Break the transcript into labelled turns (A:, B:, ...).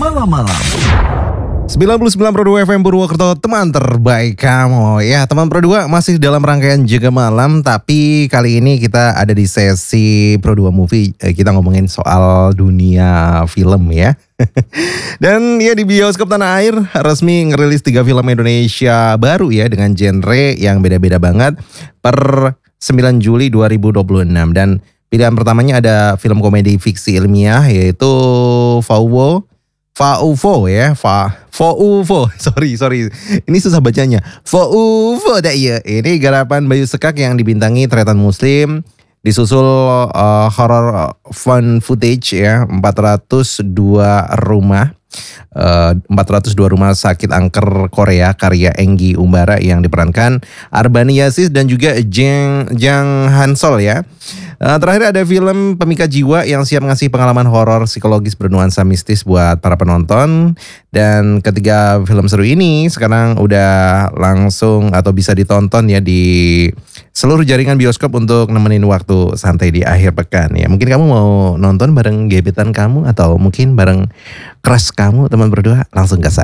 A: malam-malam.
B: 99.2 FM Purwokerto, teman terbaik kamu. Ya, teman Pro 2 masih dalam rangkaian Jaga Malam, tapi kali ini kita ada di sesi Pro 2 Movie. Kita ngomongin soal dunia film ya. Dan ya, di bioskop tanah air resmi ngerilis 3 film Indonesia baru ya, dengan genre yang beda-beda banget per 9 Juli 2026. Dan pilihan pertamanya ada film komedi fiksi ilmiah, yaitu Fauvo ya, Fauvo, sorry, ini susah bacanya. Fauvo dah ya. Ini garapan Bayu Sekak yang dibintangi Tretan Muslim, disusul horror fun footage ya, 402 rumah sakit angker Korea karya Enggi Umbara yang diperankan Arbani Yasis dan juga Jang Hansol ya. Terakhir ada film Pemikat Jiwa yang siap ngasih pengalaman horor psikologis bernuansa mistis buat para penonton. Dan ketiga film seru ini sekarang udah langsung atau bisa ditonton ya di seluruh jaringan bioskop untuk nemenin waktu santai di akhir pekan ya. Mungkin kamu mau nonton bareng gebetan kamu atau mungkin bareng crush kamu, teman berdua, langsung gas